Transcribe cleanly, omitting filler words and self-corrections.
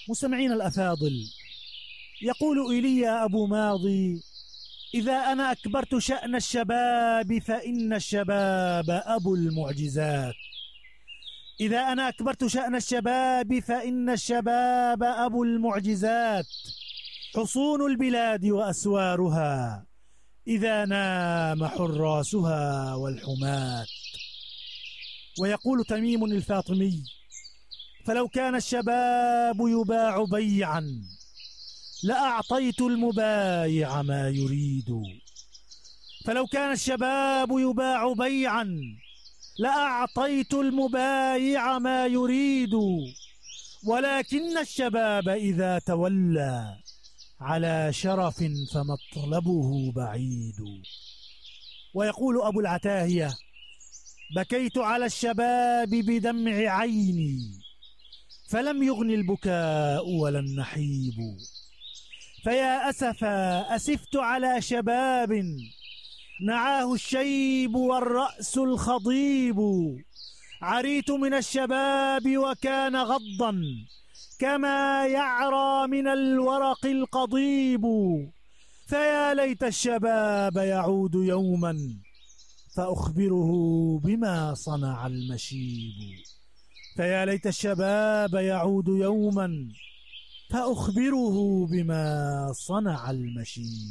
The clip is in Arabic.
مستمعين الأفاضل، يقول إيليا أبو ماضي: إذا أنا أكبرت شأن الشباب فإن الشباب أبو المعجزات. إذا أنا أكبرت شأن الشباب فإن الشباب أبو المعجزات، حصون البلاد وأسوارها إذا نام حراسها والحماة. ويقول تميم الفاطمي: فلو كان الشباب يباع بيعا لأعطيت المبايع ما يريد. فلو كان الشباب يباع بيعا لأعطيت المبايع ما يريد، ولكن الشباب إذا تولى على شرف فمطلبه بعيد. ويقول أبو العتاهية: بكيت على الشباب بدمع عيني فلم يغن البكاء ولا النحيب. فيا أسفا أسفت على شباب نعاه الشيب والرأس الخضيب. عريت من الشباب وكان غضا كما يعرى من الورق القضيب. فيا ليت الشباب يعود يوما فأخبره بما صنع المشيب. فيا ليت الشباب يعود يوما فأخبره بما صنع المشيب.